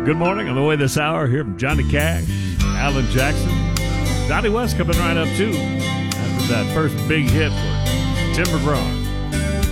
Good morning. On the way this hour, here from Johnny Cash, Alan Jackson, Donnie West coming right up too after that first big hit for Tim McGraw.